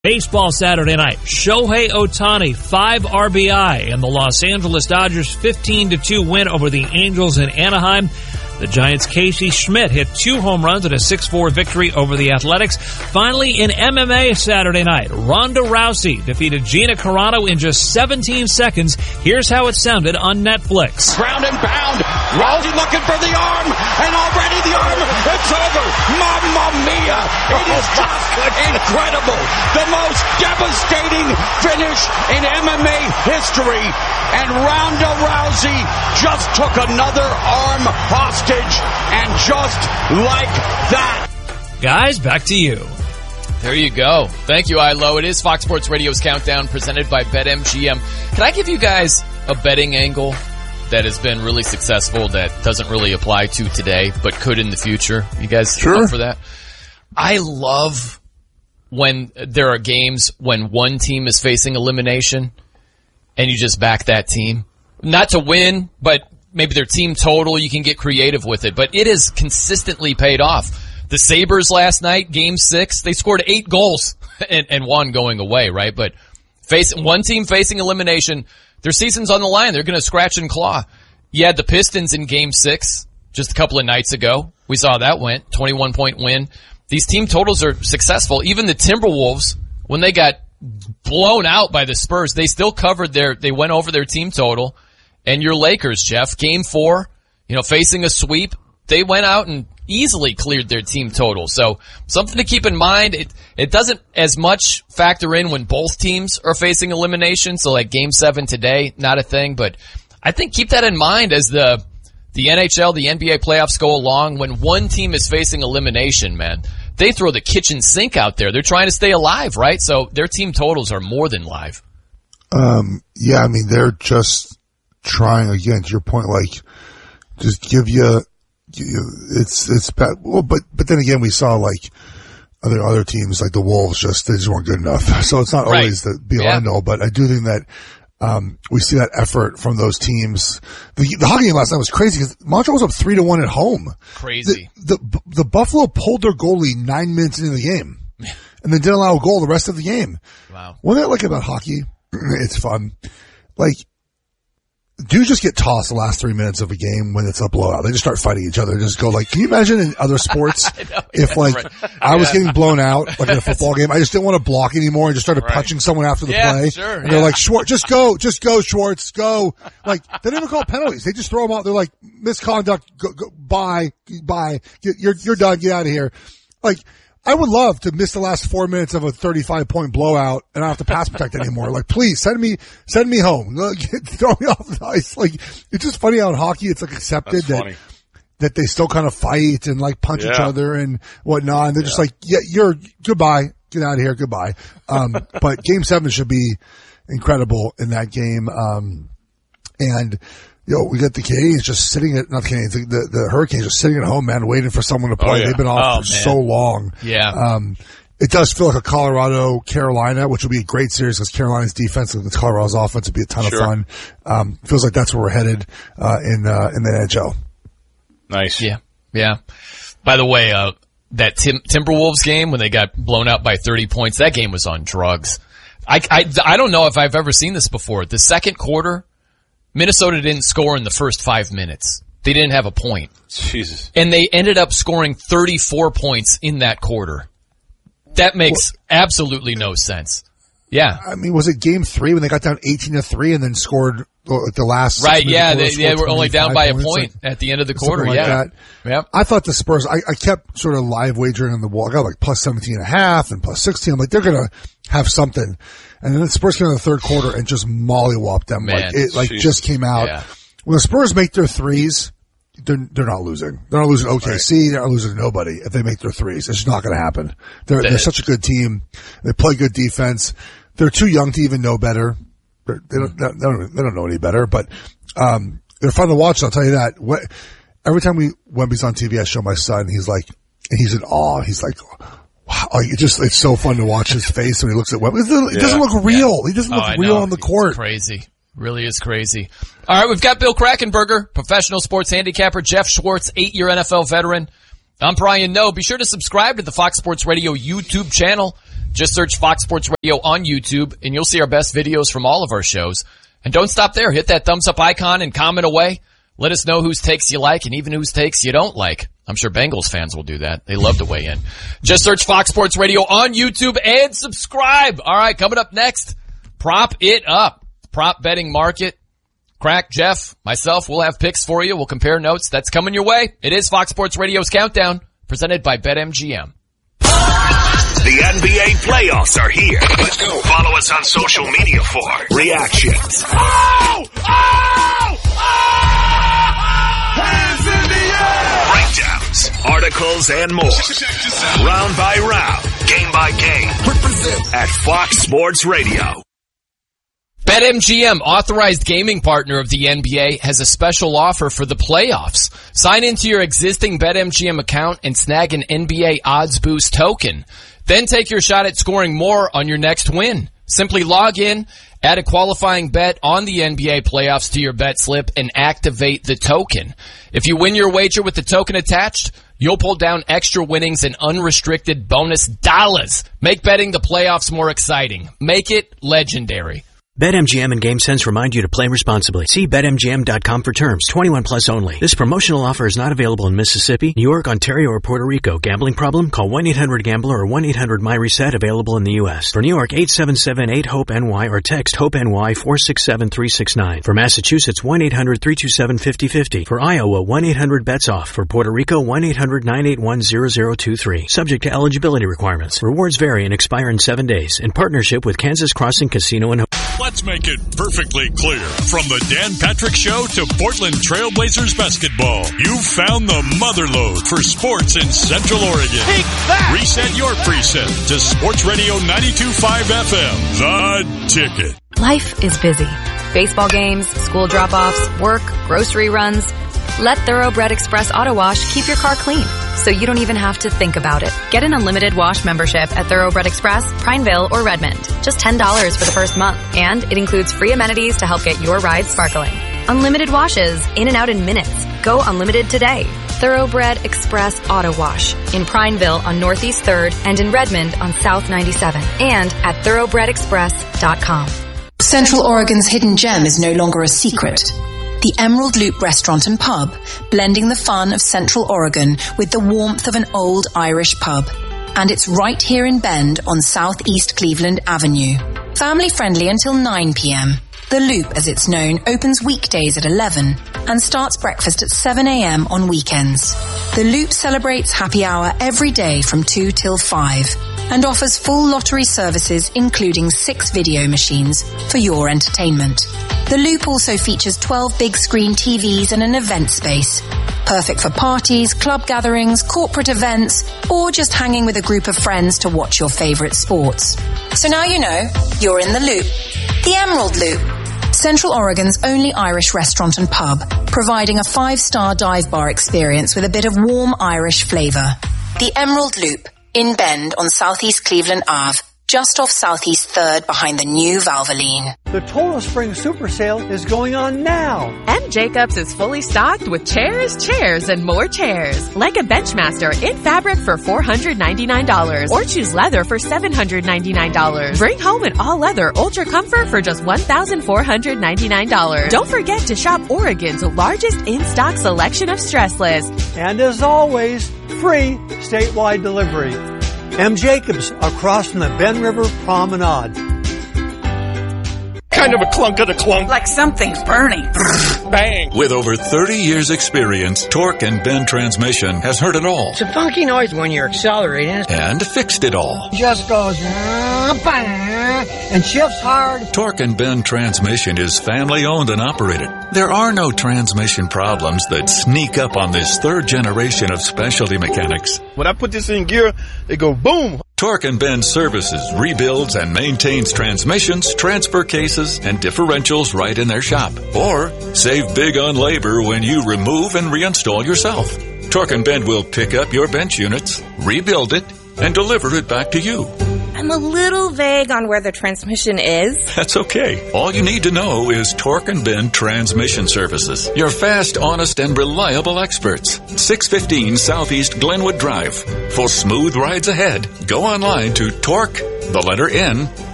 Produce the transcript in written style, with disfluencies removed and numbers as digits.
Baseball Saturday night. Shohei Ohtani, 5 RBI, and the Los Angeles Dodgers 15-2 win over the Angels in Anaheim. The Giants' Casey Schmidt hit 2 home runs in a 6-4 victory over the Athletics. Finally, in MMA Saturday night, Ronda Rousey defeated Gina Carano in just 17 seconds. Here's how it sounded on Netflix. Ground and pound. Rousey looking for the arm, and already the arm, it's over. Mamma mia. It is just incredible. The most devastating finish in MMA history. And Ronda Rousey just took another arm hostage. And just like that. Guys, back to you. There you go. Thank you, Ilo. It is Fox Sports Radio's Countdown presented by BetMGM. Can I give you guys a betting angle that has been really successful that doesn't really apply to today, but could in the future? You guys up for that? I love when there are games when one team is facing elimination and you just back that team. Not to win, but maybe their team total, you can get creative with it, but it has consistently paid off. The Sabres last night, game 6, they scored 8 goals and 1 going away, right? But one team facing elimination, their season's on the line. They're going to scratch and claw. You had the Pistons in game 6 just a couple of nights ago. We saw that went, 21-point win. These team totals are successful. Even the Timberwolves, when they got blown out by the Spurs, they still covered they went over their team total. And your Lakers, Jeff, game 4, facing a sweep, they went out and easily cleared their team total. So something to keep in mind. It doesn't as much factor in when both teams are facing elimination. So like game 7 today, not a thing. But I think keep that in mind as the NHL, the NBA playoffs go along. When one team is facing elimination, man, they throw the kitchen sink out there. They're trying to stay alive, right? So their team totals are more than live. Yeah, I mean, they're just trying, again, to your point, like, just give you it's bad. Well, but then again, we saw like other teams, like the Wolves, they just weren't good enough. So it's not always the be all end all, but I do think that we see that effort from those teams. The hockey game last night was crazy because Montreal was up 3-1 at home. Crazy. The Buffalo pulled their goalie 9 minutes into the game and then didn't allow a goal the rest of the game. Wow. One thing I like about hockey, it's fun. Like, dudes just get tossed the last 3 minutes of a game when it's a blowout. They just start fighting each other. They just go like, can you imagine in other sports if like I was getting blown out like in a football game, I just didn't want to block anymore and just started punching someone after the play. Sure, and they're like, Schwartz, just go, Schwartz, go. Like, they don't even call penalties. They just throw them out. They're like, misconduct, go, bye, you're done, get out of here. Like, I would love to miss the last 4 minutes of a 35-point blowout and I don't have to pass protect anymore. Like, please send me home. Throw me off the ice. Like, it's just funny how in hockey it's like accepted that they still kind of fight and like punch each other and whatnot. And they're just like, you're goodbye. Get out of here. Goodbye. But game 7 should be incredible in that game. And we got the Canadians just sitting not the Canadians, the Hurricanes just sitting at home, man, waiting for someone to play. They've been off for so long. Yeah. It does feel like a Colorado-Carolina, which will be a great series because Carolina's defense against Colorado's offense would be a ton of fun. Feels like that's where we're headed, in the NHL. Nice. Yeah. Yeah. By the way, that Timberwolves game when they got blown out by 30 points, that game was on drugs. I don't know if I've ever seen this before. The second quarter, Minnesota didn't score in the first 5 minutes. They didn't have a point. Jesus. And they ended up scoring 34 points in that quarter. That makes absolutely no sense. Yeah. I mean, was it game 3 when they got down 18-3 and then scored the last? Right. Yeah. They were only down by a point at the end of the quarter. Like that. Yep. I thought the Spurs, I kept sort of live wagering on the wall. I got like plus 17.5 and plus 16. I'm like, they're going to have something. And then the Spurs came in the third quarter and just mollywhopped them. Man, Just came out. Yeah. When the Spurs make their threes, they're not losing. They're not losing OKC. Right. They're not losing to nobody if they make their threes. It's just not going to happen. They're such a good team. They play good defense. They're too young to even know better. They don't know any better, but, they're fun to watch. I'll tell you that. Every time Wemby's on TV, I show my son, he's in awe. He's like, wow, it's so fun to watch his face when he looks at Wemby. It doesn't look real. He doesn't look real on the court. It's crazy. Really is crazy. All right, we've got Bill Krackomberger, professional sports handicapper, Jeff Schwartz, 8-year NFL veteran. I'm Brian Noe. Be sure to subscribe to the Fox Sports Radio YouTube channel. Just search Fox Sports Radio on YouTube, and you'll see our best videos from all of our shows. And don't stop there. Hit that thumbs up icon and comment away. Let us know whose takes you like and even whose takes you don't like. I'm sure Bengals fans will do that. They love to weigh in. Just search Fox Sports Radio on YouTube and subscribe. All right, coming up next, Prop It Up. Prop betting market. Crack, Jeff, myself, we'll have picks for you. We'll compare notes. That's coming your way. It is Fox Sports Radio's Countdown, presented by BetMGM. The NBA playoffs are here. Let's go. Follow us on social media for reactions. Hands in the air. Breakdowns, articles, and more. Round by round, game by game. Represent at Fox Sports Radio. BetMGM, authorized gaming partner of the NBA, has a special offer for the playoffs. Sign into your existing BetMGM account and snag an NBA Odds Boost token. Then take your shot at scoring more on your next win. Simply log in, add a qualifying bet on the NBA playoffs to your bet slip, and activate the token. If you win your wager with the token attached, you'll pull down extra winnings and unrestricted bonus dollars. Make betting the playoffs more exciting. Make it legendary. BetMGM and GameSense remind you to play responsibly. See BetMGM.com for terms. 21 plus only. This promotional offer is not available in Mississippi, New York, Ontario, or Puerto Rico. Gambling problem? Call 1-800-GAMBLER or 1-800-MyReset, available in the U.S. For New York, 877-8-HOPE-NY or text HOPE-NY 467-369. For Massachusetts, 1-800-327-5050. For Iowa, 1-800-BETS-OFF. For Puerto Rico, 1-800-981-0023. Subject to eligibility requirements. Rewards vary and expire in 7 days. In partnership with Kansas Crossing Casino and Let's make it perfectly clear. From the Dan Patrick Show to Portland Trailblazers basketball, you've found the motherlode for sports in Central Oregon. Take that! Reset your preset to Sports Radio 92.5 FM. The Ticket. Life is busy. Baseball games, school drop-offs, work, grocery runs. Let Thoroughbred Express Auto Wash keep your car clean, so you don't even have to think about it. Get an unlimited wash membership at Thoroughbred Express, Prineville, or Redmond. Just $10 for the first month, and it includes free amenities to help get your ride sparkling. Unlimited washes, in and out in minutes. Go unlimited today. Thoroughbred Express Auto Wash in Prineville on Northeast 3rd and in Redmond on South 97 and at thoroughbredexpress.com. Central Oregon's hidden gem is no longer a secret. The Emerald Loop Restaurant and Pub, blending the fun of Central Oregon with the warmth of an old Irish pub. And it's right here in Bend on Southeast Cleveland Avenue. Family friendly until 9 p.m. The Loop, as it's known, opens weekdays at 11 and starts breakfast at 7 a.m. on weekends. The Loop celebrates happy hour every day from 2 till 5 and offers full lottery services, including 6 video machines for your entertainment. The Loop also features 12 big screen TVs and an event space. Perfect for parties, club gatherings, corporate events, or just hanging with a group of friends to watch your favorite sports. So now you know, you're in the Loop. The Emerald Loop. Central Oregon's only Irish restaurant and pub, providing a 5-star dive bar experience with a bit of warm Irish flavor. The Emerald Loop, in Bend on Southeast Cleveland Ave, just off Southeast 3rd behind the new Valvoline. The Total Spring Super Sale is going on now. M. Jacobs is fully stocked with chairs, and more chairs. Like a Benchmaster in fabric for $499 or choose leather for $799. Bring home an all-leather Ultra Comfort for just $1,499. Don't forget to shop Oregon's largest in-stock selection of stressless. And as always, free statewide delivery. M. Jacobs, across from the Ben River Promenade. Kind of a clunk of the clunk. Like something's burning. Bang. With over 30 years experience, Torque and Bend Transmission has heard it all. It's a funky noise when you're accelerating. And fixed it all. Just goes and shifts hard. Torque and Bend Transmission is family owned and operated. There are no transmission problems that sneak up on this third generation of specialty mechanics. When I put this in gear, it go boom. Torque and Bend services, rebuilds, and maintains transmissions, transfer cases, and differentials right in their shop. Or save big on labor when you remove and reinstall yourself. Torque and Bend will pick up your bench units, rebuild it, and deliver it back to you. I'm a little vague on where the transmission is. That's okay. All you need to know is Torque and Bend Transmission Services. Your fast, honest, and reliable experts. 615 Southeast Glenwood Drive. For smooth rides ahead, go online to torquebend.com. the letter N,